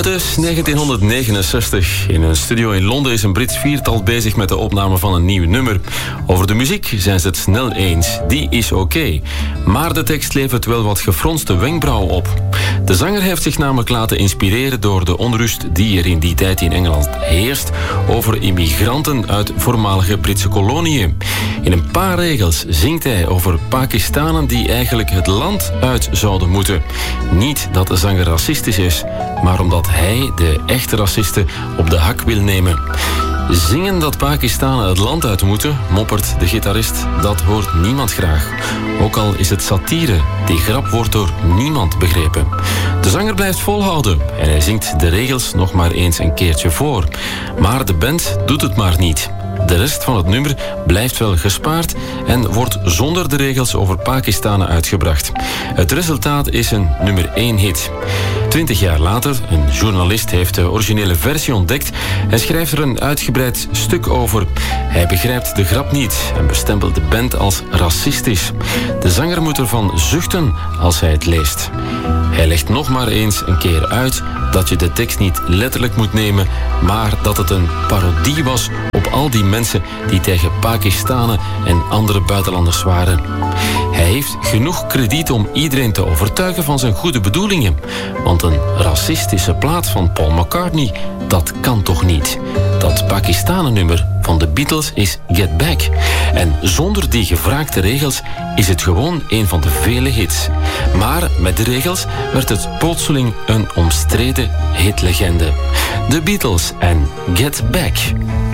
Het is 1969. In een studio in Londen is een Brits viertal bezig met de opname van een nieuw nummer. Over de muziek zijn ze het snel eens. Die is oké. Maar de tekst levert wel wat gefronste wenkbrauwen op. De zanger heeft zich namelijk laten inspireren door de onrust die er in die tijd in Engeland heerst over immigranten uit voormalige Britse koloniën. In een paar regels zingt hij over Pakistanen die eigenlijk het land uit zouden moeten. Niet dat de zanger racistisch is, maar omdat hij de echte racisten op de hak wil nemen. Zingen dat Pakistanen het land uit moeten, moppert de gitarist, dat hoort niemand graag. Ook al is het satire, die grap wordt door niemand begrepen. De zanger blijft volhouden en hij zingt de regels nog maar eens een keertje voor. Maar de band doet het maar niet. De rest van het nummer blijft wel gespaard en wordt zonder de regels over Pakistanen uitgebracht. Het resultaat is een nummer 1 hit. 20 jaar later, een journalist heeft de originele versie ontdekt. Hij schrijft er een uitgebreid stuk over. Hij begrijpt de grap niet en bestempelt de band als racistisch. De zanger moet ervan zuchten als hij het leest. Hij legt nog maar eens een keer uit dat je de tekst niet letterlijk moet nemen, maar dat het een parodie was op al die mensen die tegen Pakistanen en andere buitenlanders waren. Hij heeft genoeg krediet om iedereen te overtuigen van zijn goede bedoelingen. Want een racistische plaat van Paul McCartney, dat kan toch niet? Dat Pakistanen-nummer van de Beatles is Get Back. En zonder die gevraagde regels is het gewoon een van de vele hits. Maar met de regels werd het plotseling een omstreden hitlegende. De Beatles en Get Back.